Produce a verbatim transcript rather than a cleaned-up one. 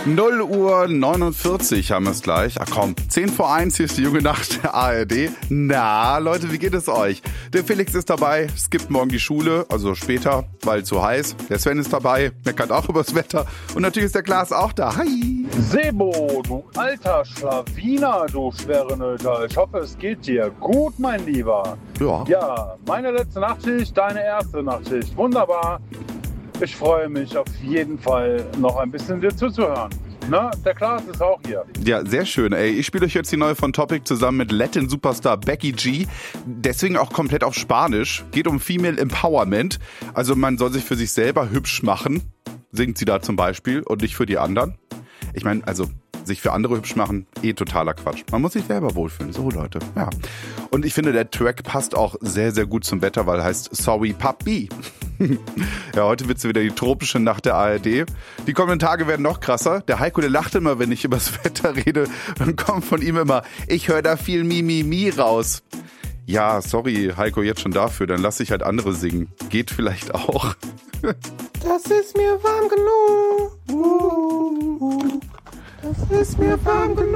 null Uhr neunundvierzig haben wir es gleich. Ach komm, zehn vor eins, hier ist die junge Nacht der A R D. Na, Leute, wie geht es euch? Der Felix ist dabei, skippt morgen die Schule, also später, weil zu heiß. Der Sven ist dabei, meckert auch übers Wetter. Und natürlich ist der Klaas auch da. Hi! Sebo, du alter Schlawiner, du schwere Nöter. Ich hoffe, es geht dir gut, mein Lieber. Ja. Ja, meine letzte Nachtschicht, deine erste Nachtschicht. Wunderbar. Ich freue mich auf jeden Fall, noch ein bisschen dir zuzuhören. Na, der Klaas ist auch hier. Ja, sehr schön, ey. Ich spiele euch jetzt die neue von Topic zusammen mit Latin-Superstar Becky G. Deswegen auch komplett auf Spanisch. Geht um Female Empowerment. Also man soll sich für sich selber hübsch machen, singt sie da zum Beispiel, und nicht für die anderen. Ich meine, also sich für andere hübsch machen, eh totaler Quatsch. Man muss sich selber wohlfühlen. So, Leute, ja. Und ich finde, der Track passt auch sehr, sehr gut zum Wetter, weil er heißt Sorry Papi. Ja, heute wird's wieder die tropische Nacht der A R D. Die kommenden Tage werden noch krasser. Der Heiko, der lacht immer, wenn ich über das Wetter rede. Dann kommt von ihm immer, ich höre da viel Mi, Mi, Mi raus. Ja, sorry, Heiko, jetzt schon dafür. Dann lass ich halt andere singen. Geht vielleicht auch. Das ist mir warm genug. Das ist mir warm genug.